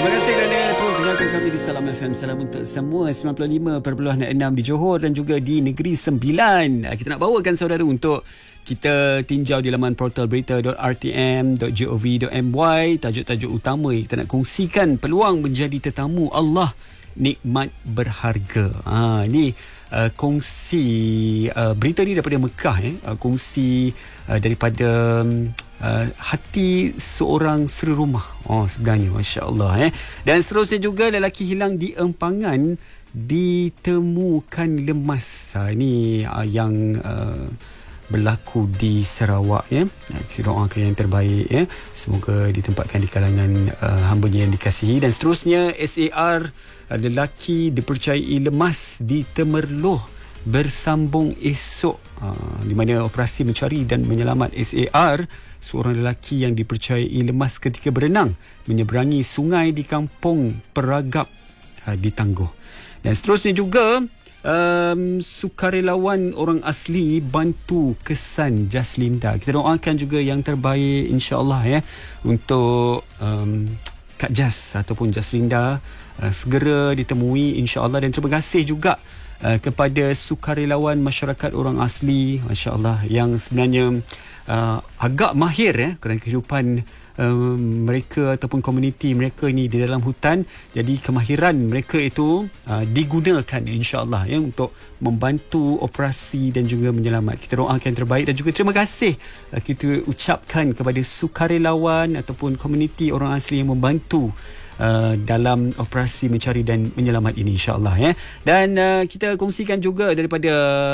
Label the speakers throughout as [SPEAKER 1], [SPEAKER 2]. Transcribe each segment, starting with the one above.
[SPEAKER 1] Terima kasih kerana terus dengarkan kami di Salam FM. Salam untuk semua 95.6 di Johor dan juga di Negeri Sembilan. Kita nak bawakan saudara untuk kita tinjau di laman portal berita.rtm.gov.my. Tajuk-tajuk utama yang kita nak kongsikan, peluang menjadi tetamu Allah, nikmat berharga. Ni kongsi berita ni daripada Mekah, kongsi daripada hati seorang suri rumah. Sebenarnya masya-Allah. Dan seterusnya juga, lelaki hilang di Empangan ditemukan lemas. Ini yang berlaku di Sarawak. Kita doakan yang terbaik. Semoga ditempatkan di kalangan hamba-Nya yang dikasihi. Dan seterusnya, SAR, lelaki dipercayai lemas di Temerloh bersambung esok. Di mana operasi mencari dan menyelamat SAR, seorang lelaki yang dipercayai lemas ketika berenang menyeberangi sungai di Kampung Peragap ditangguh. Dan seterusnya juga, sukarelawan orang asli bantu kesan Jaslinda. Kita doakan juga yang terbaik insya-Allah untuk Kak Jas ataupun Jaslinda segera ditemui insya-Allah. Dan terima kasih juga kepada sukarelawan masyarakat orang asli, masya-Allah, yang sebenarnya agak mahir kerana kehidupan mereka ataupun komuniti mereka ini di dalam hutan. Jadi kemahiran mereka itu digunakan insya-Allah untuk membantu operasi dan juga menyelamat. Kita doakan yang terbaik dan juga terima kasih kita ucapkan kepada sukarelawan ataupun komuniti orang asli yang membantu dalam operasi mencari dan menyelamat ini insya-Allah. Dan kita kongsikan juga daripada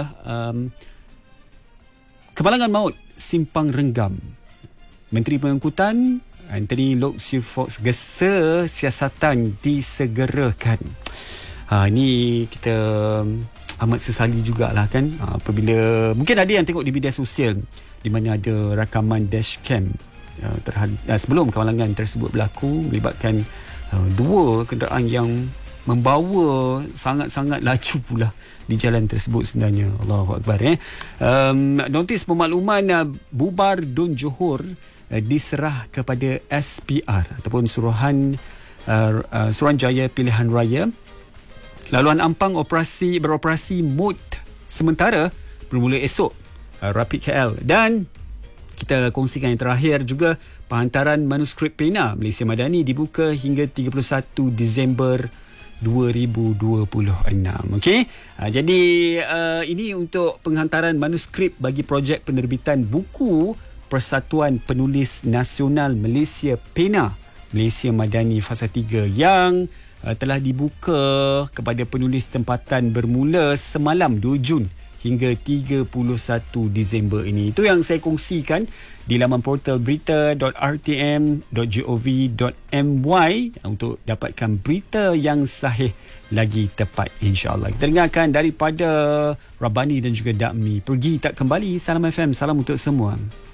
[SPEAKER 1] kemalangan maut Simpang Renggam. Menteri Pengangkutan Anthony Loke Siu Fox gesa siasatan disegerakan. Ini kita amat sesali jugalah kan, apabila mungkin ada yang tengok di media sosial di mana ada rakaman dashcam sebelum kemalangan tersebut berlaku, melibatkan dua kenderaan yang membawa sangat-sangat laju pula di jalan tersebut sebenarnya. Allahu Akbar. Notis pemakluman bubar Dun Johor diserah kepada SPR ataupun Suruhanjaya Pilihan Raya. Laluan Ampang beroperasi mod sementara bermula esok, Rapid KL. Dan kita kongsikan yang terakhir juga, penghantaran manuskrip pena Malaysia Madani dibuka hingga 31 Disember 2026. Okey. Jadi ini untuk penghantaran manuskrip bagi projek penerbitan buku Persatuan Penulis Nasional Malaysia Pena Malaysia Madani Fasa 3 yang telah dibuka kepada penulis tempatan bermula semalam 2 Jun hingga 31 Disember ini. Itu yang saya kongsikan di laman portal berita.rtm.gov.my untuk dapatkan berita yang sahih lagi tepat insya-Allah. Kita dengarkan daripada Rabani dan juga Dakmi, Pergi Tak Kembali. Salam FM, salam untuk semua.